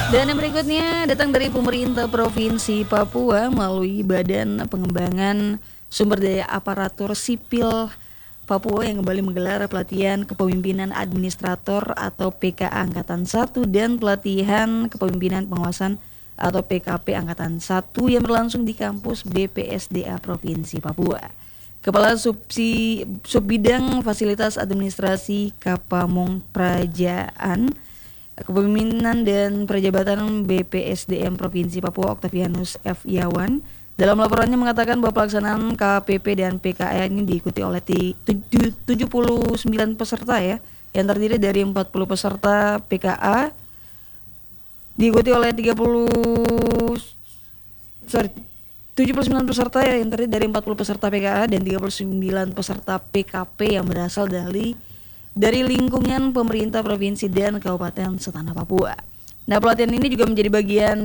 Dan yang berikutnya datang dari pemerintah Provinsi Papua melalui Badan Pengembangan Sumber Daya Aparatur Sipil Papua yang kembali menggelar pelatihan kepemimpinan administrator atau PKA Angkatan 1 dan pelatihan kepemimpinan pengawasan atau PKP Angkatan 1 yang berlangsung di kampus BPSDA Provinsi Papua. Kepala Subbidang Fasilitas Administrasi Kapamong Prajaan Kepemimpinan dan Perjabatan BPSDM Provinsi Papua Octavianus F. Yawan dalam laporannya mengatakan bahwa pelaksanaan KPP dan PKA ini diikuti oleh 79 peserta ya, yang terdiri dari 40 peserta PKA, diikuti oleh 79 peserta ya, yang terdiri dari 40 peserta PKA dan 39 peserta PKP yang berasal dari lingkungan pemerintah provinsi dan kabupaten setanah Papua. Nah, pelatihan ini juga menjadi bagian